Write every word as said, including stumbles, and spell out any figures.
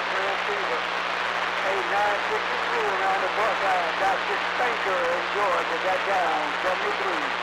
receiver. eight nine sixty-three around the Buckeye. Doctor Spanker in Georgia got down seventy-three.